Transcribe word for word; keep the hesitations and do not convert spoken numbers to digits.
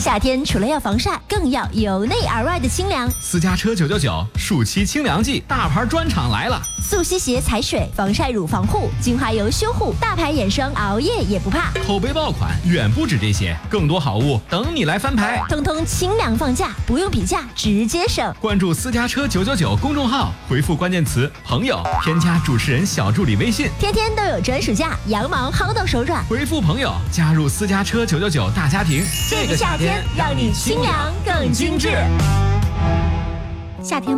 夏天除了要防晒，更要由内而外的清凉。 私家车九九九暑期清凉季，大牌专场来了！ 速吸鞋踩水，防晒乳防护，精华油修护，大牌眼霜熬夜也不怕。 口碑爆款远不止这些，更多好物等你来翻牌。 通通清凉放价，不用比价，直接省。 关注私家车九九九公众号，回复关键词朋友，添加主持人小助理微信， 天天都有专属价，羊毛薅到手软。 回复朋友，加入私家车九九九大家庭。 这个夏天让你清凉更精致。夏天